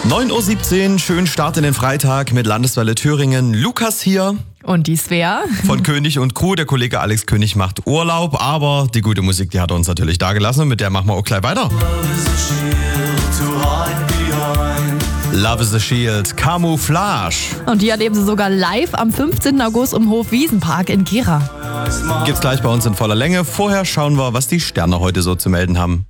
9:17 Uhr, schönen Start in den Freitag mit Landeswelle Thüringen. Lukas hier. Und die Svea. Von König und Crew. Der Kollege Alex König macht Urlaub, aber die gute Musik, die hat er uns natürlich dagelassen und mit der machen wir auch gleich weiter. Love is a Shield, Camouflage. Und die erleben sie sogar live am 15. August im Hofwiesenpark in Gera. Gibt's gleich bei uns in voller Länge. Vorher schauen wir, was die Sterne heute so zu melden haben.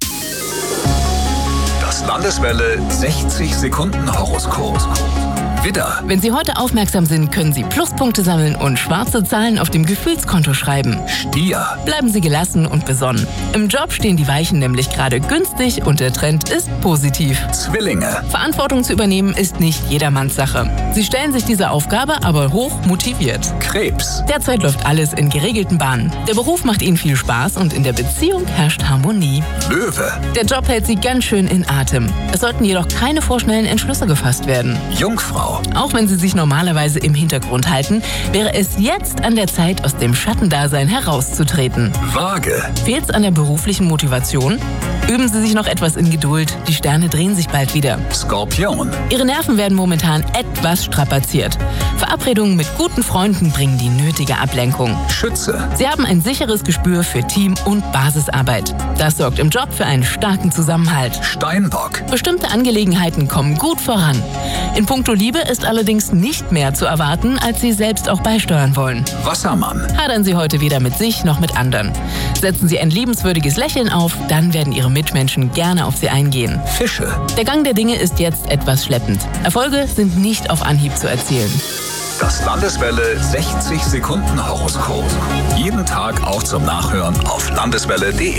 Das Landeswelle 60 Sekunden Horoskop. Widder. Wenn Sie heute aufmerksam sind, können Sie Pluspunkte sammeln und schwarze Zahlen auf dem Gefühlskonto schreiben. Stier. Bleiben Sie gelassen und besonnen. Im Job stehen die Weichen nämlich gerade günstig und der Trend ist positiv. Zwillinge. Verantwortung zu übernehmen ist nicht jedermanns Sache. Sie stellen sich diese Aufgabe aber hoch motiviert. Krebs. Derzeit läuft alles in geregelten Bahnen. Der Beruf macht Ihnen viel Spaß und in der Beziehung herrscht Harmonie. Löwe. Der Job hält Sie ganz schön in Atem. Es sollten jedoch keine vorschnellen Entschlüsse gefasst werden. Jungfrau. Auch wenn Sie sich normalerweise im Hintergrund halten, wäre es jetzt an der Zeit, aus dem Schattendasein herauszutreten. Waage. Fehlt's an der beruflichen Motivation? Üben Sie sich noch etwas in Geduld. Die Sterne drehen sich bald wieder. Skorpion. Ihre Nerven werden momentan etwas strapaziert. Verabredungen mit guten Freunden bringen die nötige Ablenkung. Schütze. Sie haben ein sicheres Gespür für Team- und Basisarbeit. Das sorgt im Job für einen starken Zusammenhalt. Steinbock. Bestimmte Angelegenheiten kommen gut voran. In puncto Liebe ist allerdings nicht mehr zu erwarten, als Sie selbst auch beisteuern wollen. Wassermann. Hadern Sie heute weder mit sich noch mit anderen. Setzen Sie ein liebenswürdiges Lächeln auf, dann werden Ihre Mitmenschen gerne auf Sie eingehen. Fische. Der Gang der Dinge ist jetzt etwas schleppend. Erfolge sind nicht auf Anhieb zu erzielen. Das Landeswelle 60 Sekunden Horoskop. Jeden Tag auch zum Nachhören auf landeswelle.de.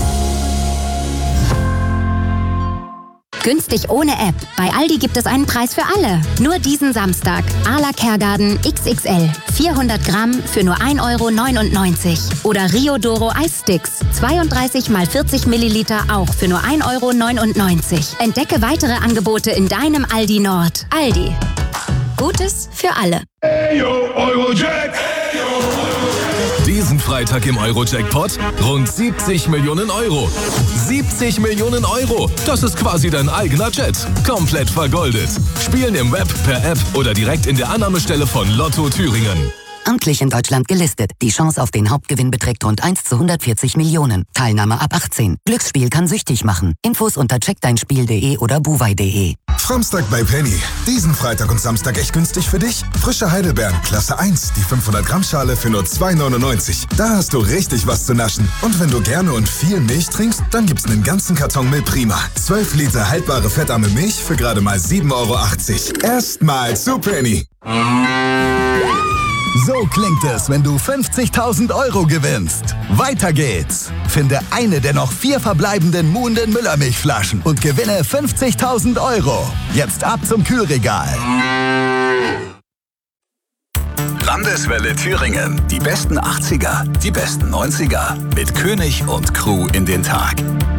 Günstig ohne App. Bei Aldi gibt es einen Preis für alle. Nur diesen Samstag. Arla Kergarten XXL. 400 Gramm für nur 1,99 €. Oder Rio Doro Eissticks. 32 x 40 Milliliter auch für nur 1,99 €. Entdecke weitere Angebote in deinem Aldi Nord. Aldi. Gutes für alle. Diesen Freitag im Euro-Jackpot rund 70 Millionen Euro. 70 Millionen Euro! Das ist quasi dein eigener Jet. Komplett vergoldet. Spielen im Web, per App oder direkt in der Annahmestelle von Lotto Thüringen. Amtlich in Deutschland gelistet. Die Chance auf den Hauptgewinn beträgt rund 1 zu 140 Millionen. Teilnahme ab 18. Glücksspiel kann süchtig machen. Infos unter checkdeinspiel.de oder buwei.de. Samstag bei Penny. Diesen Freitag und Samstag echt günstig für dich? Frische Heidelbeeren, Klasse 1, die 500 Gramm Schale für nur 2,99 €. Da hast du richtig was zu naschen. Und wenn du gerne und viel Milch trinkst, dann gibt's einen ganzen Karton Milprima. 12 Liter haltbare fettarme Milch für gerade mal 7,80 €. Erstmal zu Penny. So klingt es, wenn du 50.000 € gewinnst. Weiter geht's. Finde eine der noch 4 verbleibenden Muhnden Müllermilchflaschen und gewinne 50.000 €. Jetzt ab zum Kühlregal. Landeswelle Thüringen. Die besten 80er, die besten 90er. Mit König und Crew in den Tag.